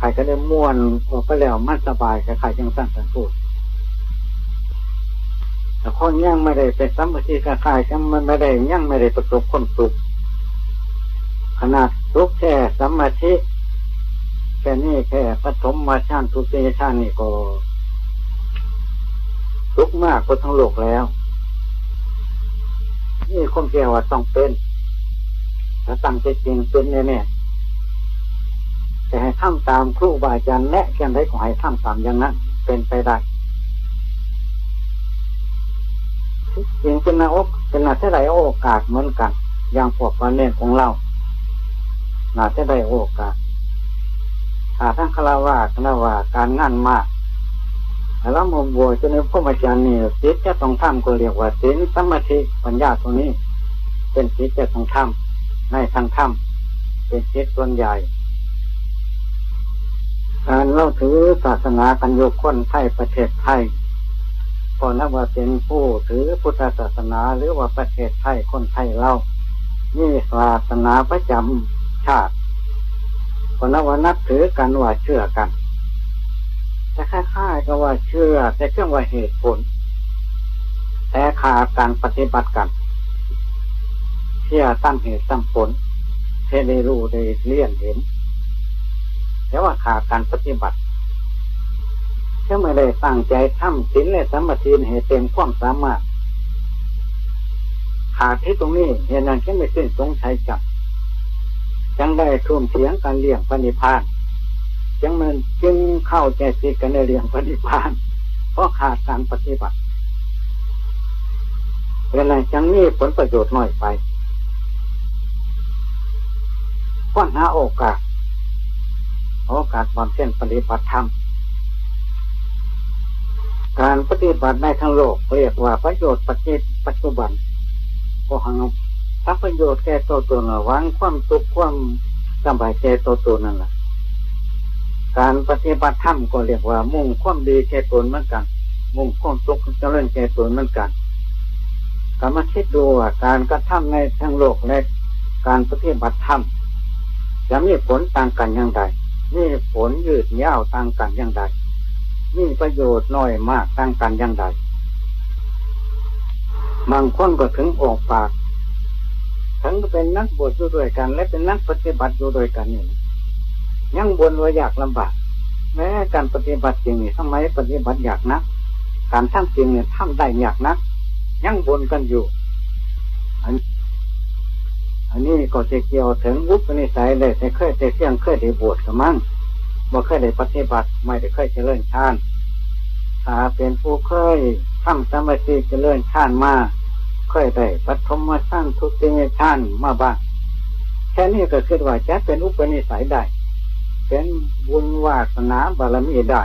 รก็ได้ม่วนออกไปแล้วมันสบายใครยังสั้นสันพูดแต่คนยังไม่ได้เป็นสัมปชัญญะใครก็มันไม่ได้ยังไม่ได้ประสบความสุขขนาดสุขแค่สัมมาทิแค่นี้แค่ปฐมฌานทุติยฌานนี่ก็สุขมากกว่าทั้งโลกแล้วนี่คนเกี่ยวว่าต้องเป็นถ้าตั้งใจจริงเป็นแน่ๆแต่ให้ทำตามครูบาอาจารย์แนะกันได้ขอให้ทำตามอย่างนั้นเป็นไปได้จริงเป็นนาอกเป็นนาที่ได้โอกาสเหมือนกันอย่างพวกวันเน้นของเรานาที่ได้โอกาสถ้าทั้งคารวะการงานมากแล้วมาบวชจนในพระอาจารย์นี่ศีลจะต้องทำก็เรียกว่าศีลสมาธิปัญญาตรงนี้เป็นศีลจะต้องทำในทางธรรมเป็นศีลส่วนใหญ่การเล่าถือศาสนากันโยคนไทยประเทศไทยพอนับว่าเป็นผู้ถือพุทธศาสนาหรือว่าประเทศไทยคนไทยเรานี่ศาสนาประจำชาติพอนับว่านับถือกันว่าเชื่อกันแต่คล้ายๆก็ว่าเชื่อแต่เครื่องว่าเหตุผลแต่ขาดการปฏิบัติกันเชื่อตั้งเหตุตั้งผลเทได้รู้ได้เลี่ยนเห็นแต่ว่าขาดการปฏิบัติแค่ไม่ได้ตั้งใจทำศีลและสมาธิให้เต็มความสามารถขาดที่ตรงนี้เห็นนั้นแค่ไม่สิ้นสงสัยจับจังได้ทุ่มเถียงการเลี้ยงพระนิพพานจังมันจึงเข้าใจผิดกันในเรื่องพระนิพพานเพราะขาดการปฏิบัติเวลาจังนี้ผลประโยชน์น้อยไปค้นหาโอกาสบำเพ็ญปฏิบัติธรรมการปฏิบัติในทั้งโลกเรียกว่าประโยชน์ปัจจุบันก็หังถ้าประโยชน์แก่ตัวตนหวังความสุขความสบายใจตัวตนนั่นแหละการปฏิบัติธรรมก็เรียกว่ามุ่งความดีแก่ตนเหมือนกันมุ่งความสุขเจริญแก่ตนเหมือนกันก็มาคิดดูว่าการกระทำในทั้งโลกและการปฏิบัติธรรมจะมีผลต่างกันอย่างไรมีผลยืดยาวต่างกันอย่างไรมีประโยชน์น้อยมากต่างกันอย่างไรบางคนก็ถึงออกปากทั้งเป็นนักบวชอยู่ด้วยกันและเป็นนักปฏิบัติอยู่ด้วยกันนี่ยังบ่นว่าอยากลำบากแม้การปฏิบัติจริงนี่ทำไมปฏิบัติยากนักการทำจริงเนี่ยทำได้ยากนักยังบ่นกันอยู่อันนี้ก็จะเกี่ยวถึงอุปนิสัยเลยแต่เคยแต่เที่ยงเคยได้บวชกับมั่งบ่เคยได้ปฏิบัติไม่ได้เคยเจริญฌานถ้าเป็นผู้เคยทำสมาธิเจริญฌานมาเคยได้ปฐมฌานทุติยฌานมาบ้างแค่นี้ก็คิดว่าจะเป็นอุปนิสัยได้เป็นบุญวาสนาบารมีได้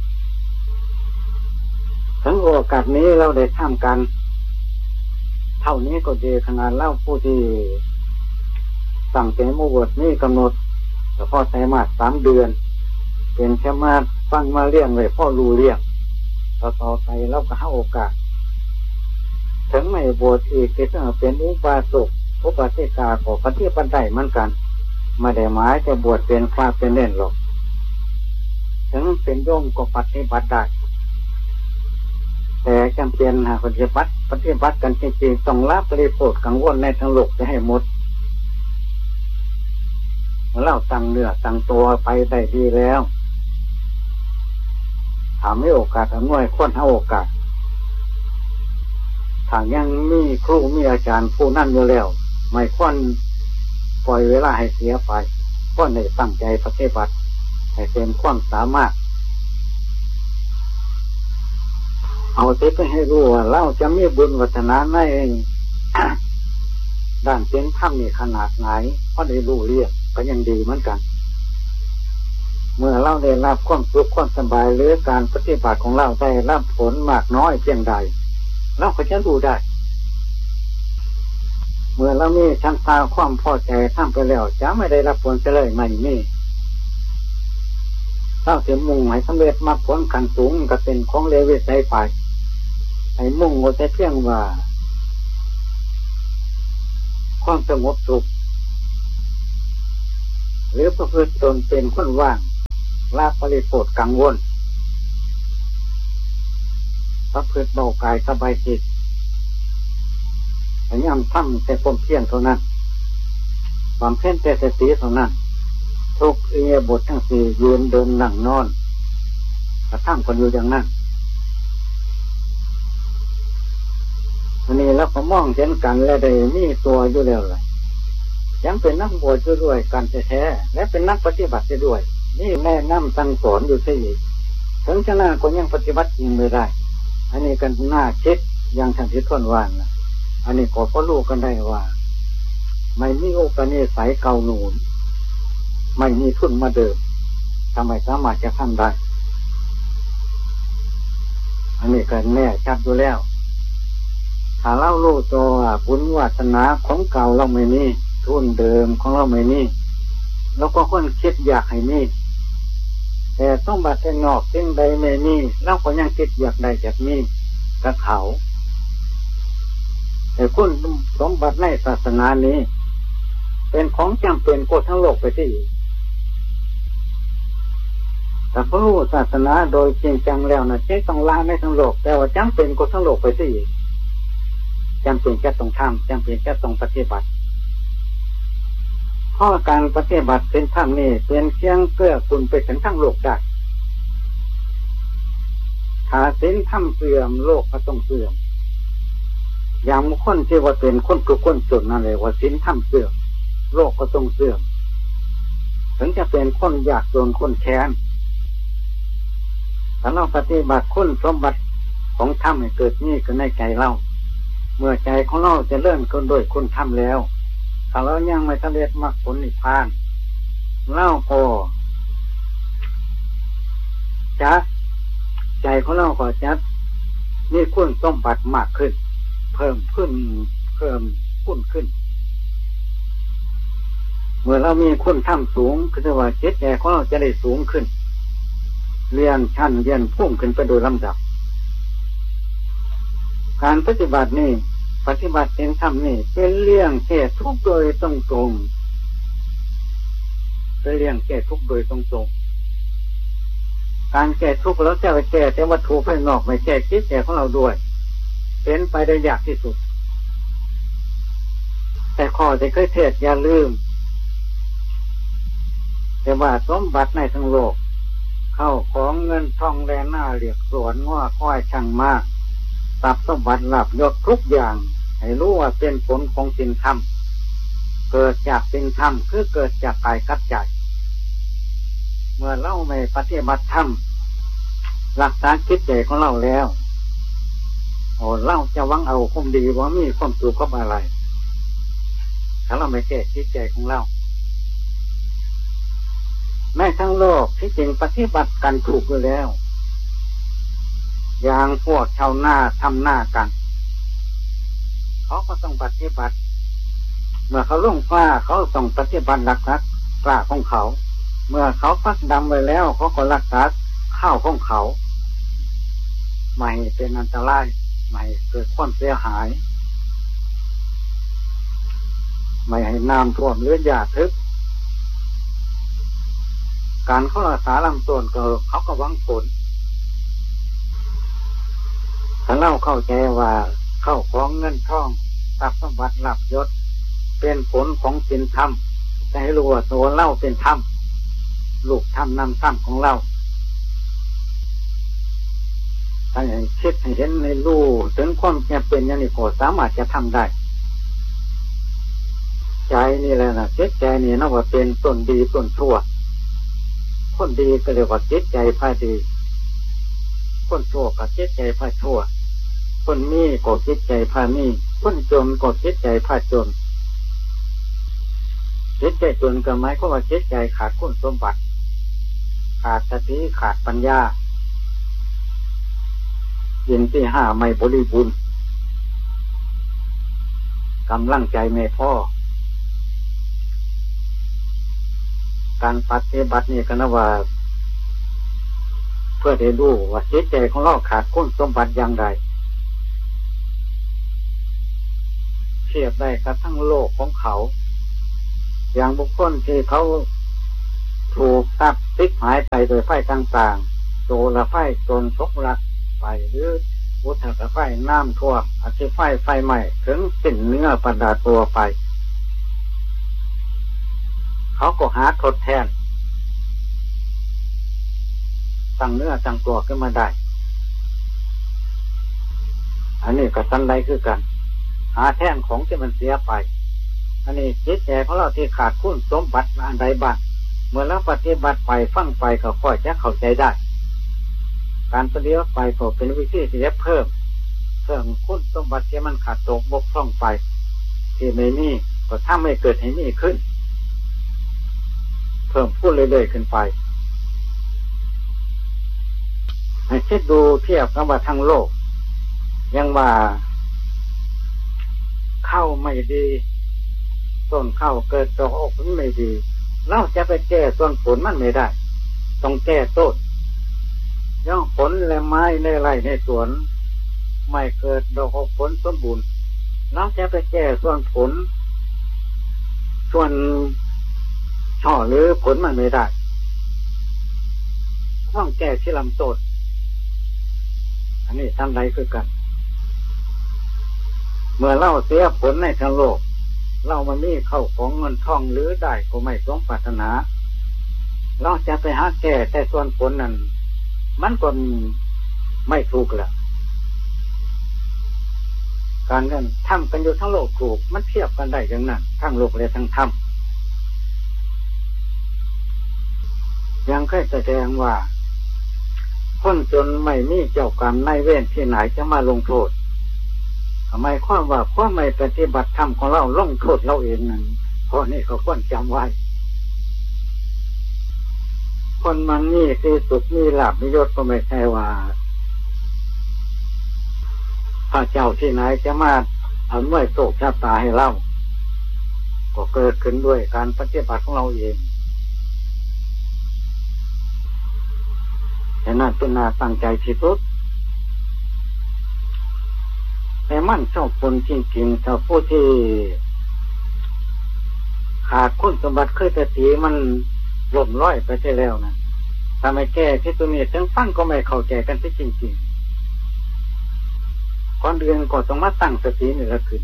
ทั้งโอกาสนี้เราได้ทำกันเท่านี้ก็ดีขนาดเล่าผู้ที่สั่งเป็นมบวชนี่กำหนดแต่พ่อใช้มา3 เดือนเป็นแค่มาฟังมาเลี้ยงเลยพ่อรู้เลี้ยงต่อไปเราก็ให้โอกาสถึงไม่บวชอีกก็ต้องเป็นอุบาสกอุบาสิกาของปฏิบัติได้เหมือนกันไม่ได้หมายจะบวชเป็นฟ้าเป็นเล่นหรอกถึงเป็นโยมก็ปฏิบัติได้แต่จำเป็นปฏิบัติกันจริงๆต้องละปริโภคกังวลในทั้งโลกจะให้หมดเราตั้งเนื้อตั้งตัวไปได้ดีแล้วถามให้โอกาสอำนวยควรให้โอกาสถ้ายังมีครูมีอาจารย์ผู้นั่นอยู่แล้วไม่ควรปล่อยเวลาให้เสียไปควรได้ตั้งใจปฏิบัติให้เต็มความสามารถเอาติดให้รู้ว่าเราจะมีบุญวัฒนาใน ด้านเป็นธรรมนี่ขนาดไหนเพราะได้รู้เรียกก็ยังดีเหมือนกันเมื่อเราได้รับความสุขความสบายหรือการปฏิบัติของเราได้รับผลมากน้อยเพียงใดเราก็จะรู้ได้เมื่อเรามีชั้นตาความพอใจทำไปแล้วจะไม่ได้รับผลเลยไม่มีเราเสียมุ่งให้สำเร็จมรรคผลขั้นสูงก็เป็นของเลววิสัยไปให้มุ่งโอแต่เพียงว่าความสงบสุขหรือประพฤติตนเป็นคนว่างละปริโภทกังวลประพฤติเบากายสบายจิตพยายามทำแต่ความเพียรเท่านั้นความเพียรแต่สติเท่านั้นทุกอิริยาบถทั้งสี่ยืนเดินนั่งนอนกระทั่งคนอยู่อย่างนั้นอันนี้แล้วก็มองเห็นกันและได้มีตัวอยู่แล้วเลยยังเป็นนักบวชด้วยกันแท้ๆและเป็นนักปฏิบัติด้วยนี่แม่นำสั่งสอนอยู่ที่นี่ถึงชนะก็ยังปฏิบัติจริงไม่ได้อันนี้กันน่าคิดอย่างทันทีทวนวานนะอันนี้ก็เพราะรู้กันได้ว่าไม่มีโอกาสนี้สายเก่าหนุนไม่มีทุนมาเดิมทำไมสามารถจะทำได้อันนี้กันแน่ชัดอยู่แล้วถ้าเรารู้ตัวบุญวาสนาของเก่าเราไม่มีทุนเดิมของเราไม่มีเราก็ควรคิดอยากให้มีแต่ต้องบัดแต่นอกสิ่งใดไม่มีเราก็ยังคิดอยากได้จากมีกับเขาแต่คุณสมบัติในศาสนานี้เป็นของจำเป็นกว่าทั้งโลกไปที่แต่พระรู้ศาสนาโดยจริงจังแล้วนะใช่ต้องละในทั้งโลกแต่ว่าจำเป็นกว่าทั้งโลกไปที่จำเป็นแค่ต้องทำจำเป็นแค่ต้องปฏิบัติเพราะการปฏิบัติเป็นธรรมนี่เป็นเพียงเพื่อคุณไปถึงทั้งโลกได้ถ้าศีลธรรมเสื่อมโลกก็ต้องเสื่อมอย่างคนที่ว่าเป็นคนทุกข์คนจนนั่นเลยว่าศีลธรรมเสื่อมโลกก็ต้องเสื่อมถึงจะเป็นคนยากจนคนแค้นถ้าเราปฏิบัติคุณสมบัติของธรรมให้เกิดนี่ก็ในใจเราเมื่อใจของเราจะเลื่อนคนโดยคุณธรรมแล้วถ้าเรายังไม่สำเร็จมรรคผลนิพพานเราก็จะใจของเราก็จะมีคุณสมบัติมากขึ้นเพิ่มคุณขึ้นเมื่อเรามีคุณธรรมสูงคือว่าจิตใจของเราจะได้สูงขึ้นเรียนชั้นเรียนพุ่งขึ้นไปโดยลำดับการปฏิบัตินี่ปฏิบัติเป็นธรรมนี่เป็นเรื่องแก้ทุกข์โดยตรงเป็นเรื่องแก้ทุกข์โดยตรงการแก้ทุกข์แล้วจะไปแก้แต่วัตถุภายนอกไม่แก้จิตใจของเราด้วยเป็นไปได้ยากที่สุดแต่ข้อที่เคยเทศอย่าลืมแต่ว่าสมบัติในทั้งโลกเข้าของเงินทองแรงหน้าเหลียกสวนง้อค่อยช่างมากทรัพย์สมบัติหลับยศทุกอย่างให้รู้ว่าเป็นผลของศีลธรรมเกิดจากศีลธรรมคือเกิดจากกายกับใจเมื่อเราไม่ปฏิบัติธรรมรักษาจิตใจของเราแล้วเราจะหวังเอาความดีว่ามีความสุขกับอะไรถ้าเราไม่แก้จิตใจของเราแม้ทั้งโลกที่จริงปฏิบัติกันถูกอยู่แล้วอย่างพวกชาวนาทำหน้ากันเขาก็ต้องปฏิบัติเมื่อเขาลงฟ้าเขาต้องปฏิบัติรักษากล้าของเขาเมื่อเขาพักดำไว้แล้วเขาก็รักษาข้าวของเขาไม่เป็นอันตรายไม่เกิดความเสียหายไม่ให้น้ำท่วมหรือหญ้าทึบการเขารักษาลำต้นก็เขาก็หวังผลถ้าเราเข้าใจว่าเข้าของเงินทองทรัพย์สมบัติลาภยศเป็นผลของศีลธรรมแต่ให้รู้ว่าตัวเราเป็นธรรมลูกธรรมนำธรรมของเราถ้าอย่างคิดให้เห็นในรู้ถึงความจำเป็นอย่างนี้ก็สามารถจะทำได้ใจนี่แหละนะจิตใจนี่นะว่าเป็นต้นดีต้นชั่วคนดีก็เรียกว่าจิตใจพาดีคนชั่วก็จิตใจพาชั่วคนมีก็จิตใจพามีคนจนก็จิตใจพาจนจิตใจจนก็หมายความว่าจิตใจขาดคุณสมบัติขาดสติขาดปัญญายินที่ห้าไม่บริบูรณ์กำลังใจไม่พอการปฏิบัตินี่ก็นะว่าเพื่อได้รู้ว่าจิตใจของเราขาดคุณสมบัติอย่างใดเทียบได้กับทั้งโลกของเขาอย่างบุคคลที่เขาถถูกทรัพย์ติดหายไปโดยไฟต่างๆโจรไฟจนชกลักไปหรืออุทกไฟน้ำท่วมอธิไฟไหม้ถึงสิ้นเนื้อประดาตัวไปเขาก็หาทดแทนตั้งเนื้อตั้งตัวขึ้นมาได้อันนี้ก็สันไดคือกันหาแทนของที่มันเสียไปอันนี้จิตใจของเราที่ขาดคุณสมบัติอันใดบ้างเมื่อเราปฏิบัติไปฟังไปก็ค่อยจะเข้าใจได้การปฏิบัติไปก็เป็นวิธีที่จะเพิ่มคุณสมบัติที่มันขาดตกบกพร่องไปที่ไม่มีก็ถ้าไม่เกิดให้มีขึ้นเพิ่มพูดเรื่อยๆขึ้นไปให้คิดดูเทียบกับว่าทั้งโลกยังว่าข้าวไม่ดีต้นข้าวเกิดดอกผลไม่ดีเราจะไปแก้ต้นผลมันไม่ได้ต้องแก้ต้นย่อผลและไม้ในไร่ในสวนไม่เกิดดอกผลสมบูรณ์เราจะไปแก้ส่วนผลส่วนช่อหรือผลมันไม่ได้ต้องแก้ที่ลำต้นอันนี้ทำไรคือกันเมื่อเล่าเสียผลในทางโลกเล่ามันมีเข้าของเงินทองหรือได้ก็ไม่สมปรารถนาเราจะไปหาแก้แต่ส่วนผลนั้นมันก็ไม่ถูกแหละการเงินทำกันอยู่ทั้งโลกถูกมันเทียบกันได้อย่างนั้นทั้งโลกและทั้งธรรมยังเคยแสดงว่าคนจนไม่มีเจ้ากรรมนายเวรที่ไหนจะมาลงโทษทำไมความว่าความไม่ปฏิบัติธรรมของเราลงโทษเราเองนั้นเพราะนี่เขาควรจำไว้คนมันมีคือสุขมีลาภมียศก็ไม่ใช่ว่าพระเจ้าที่ไหนจะมาอำนวยโชคชะตาให้เราก็เกิดขึ้นด้วยการปฏิบัติของเราเองฉะนั้นเป็นนาตั้งใจที่สุดแต่มันชอบคนจริงๆถ้าผู้ที่ขาดคุณสมบัติเคยแต่สีมันหล่มร้อยไปใช่แล้วนะถ้าไม่แก้ที่ตัวนี้ทั้งฟังก็ไม่เข้าใจกันที่จริงๆก่อนเดือนก็ต้องมาตั้งสตินี่ละขึ้น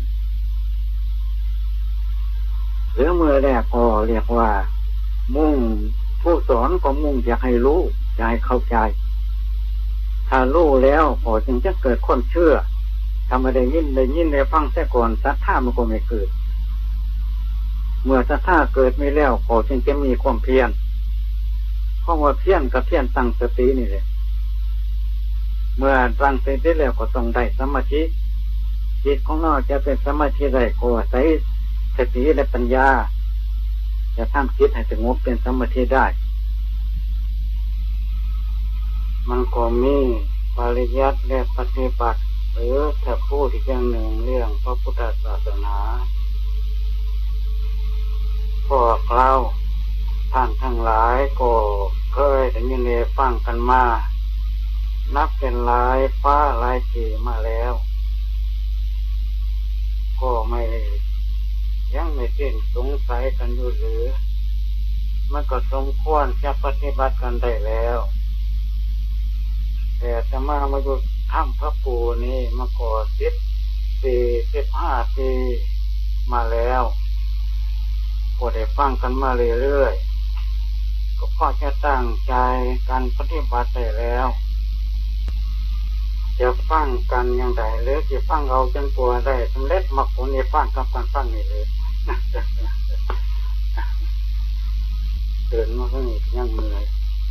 หรือเมื่อแรกก็เรียกว่ามุ่งผู้สอนก็มุ่งอยากให้รู้อยากให้เข้าใจถ้ารู้แล้วก็จึงจะเกิดความเชื่อทำมาได้ยินได้ฟังแต่ก่อนศรัทธามันก็ไม่เกิดเมื่อศรัทธาเกิดไม่แล้วก็จึงจะมีความเพียรเพราะว่าเพียรกับเพียรตั้งสตินี่แหละเมื่อตั้งสติแล้วก็ต้องได้สมาธิจิตของเราจะเป็นสมาธิได้ก็ใช้สติและปัญญาจะทำจิตให้สงบเป็นสมาธิได้มันก็มีปริยัติและปฏิบัติหรือถ้าพูดอีกอย่างหนึ่งเรื่องพระพุทธศาสนาพวกเราท่านทั้งหลายก็เคยได้ยินได้ฟังกันมานับเป็นหลายฟ้าหลายปีมาแล้วก็ไม่ยังไม่สิ้นสงสัยกันอยู่หรือมันก็สมควรจะปฏิบัติกันได้แล้วแต่จะมาอยู่ถ้ำพระปูนี้มาก่อ15 ปีมาแล้วก็ได้ฟังกันมาเรื่อยๆก็พอจะตั้งใจการปฏิบัติได้แล้วจะฟังกันอย่างไรหรือจะฟังเอาจนกว่าได้สำเร็จมรรคผลนิพพานกับการฟังนี่เลยเดินมาข้างนี้ยังเหนื่อย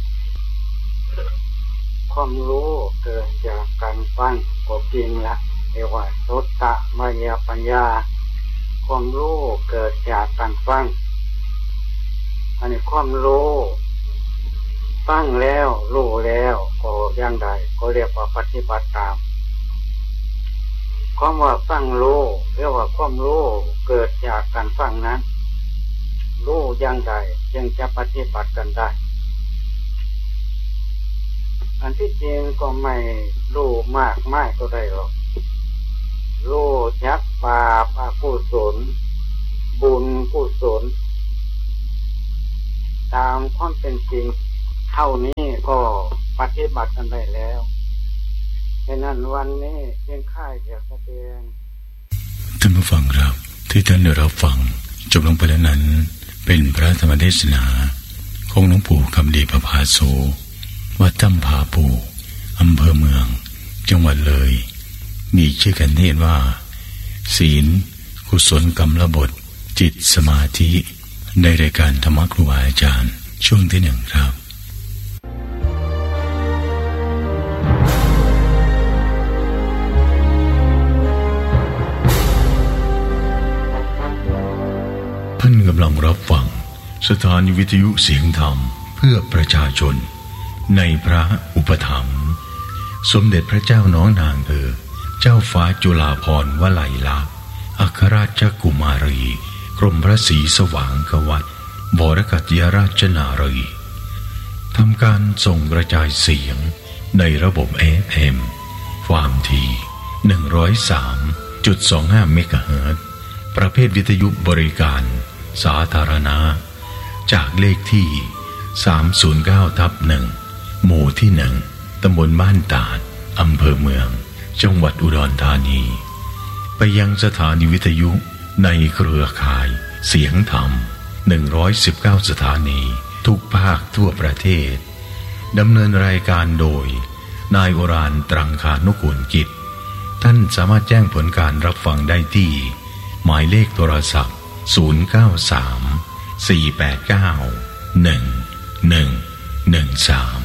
ความรู้เกิดจากการฟังก็จริงละเรียกว่าโสตมยปัญญาความรู้เกิดจากการฟังอันนี้ความรู้ฟังแล้วรู้แล้วก็อย่างใดก็เรียกว่าปฏิบัติตามความว่าฟังรู้เรียกว่าความรู้เกิดจากการฟังนั้นรู้อย่างใดจึงจะปฏิบัติกันได้อันที่จริงก็ไม่รู้มากไม่ก็ได้หรอกรู้จักบาปอกุศลบุญกุศลตามความเป็นจริงเท่านี้ก็ปฏิบัติกันได้แล้วฉะนั้นวันนี้เพียงค่ายจะแสดงท่านผู้ฟังครับที่ท่านได้รับฟังจบลงไปแล้วนั้นเป็นพระธรรมเทศนาของหลวงปู่คำดีประภาโสวัดถ้ำผาปูอำเภอเมืองจังหวัดเลยมีชื่อกันเทศว่าศีลกุศลกรรมบทจิตสมาธิในรายการธรรมครูบาอาจารย์ช่วงที่หนึ่งครับท่านกำลังรับฟังสถานีวิทยุเสียงธรรมเพื่อประชาชนในพระอุปถัมภ์สมเด็จพระเจ้าน้องนางเจ้าฟ้าจุฬาภรณ์วลัยลักษณ์อัครราชกุมารีกรมพระศรีสว่างควัตรบรกัติยราชนารีทำการส่งกระจายเสียงในระบบ FM ความถี่ 103.25 เมกะเฮิรตซ์ประเภทวิทยุบริการสาธารณะจากเลขที่ 309/1 หมู่ที่ 1 ตำบลบ้านตาดอำเภอเมืองจังหวัดอุดรธานีไปยังสถานีวิทยุในเครือข่ายเสียงธรรม119 สถานีทุกภาคทั่วประเทศดำเนินรายการโดยนายโอรานตรังคานุกูลกิจท่านสามารถแจ้งผลการรับฟังได้ที่หมายเลขโทรศัพท์093 489 1113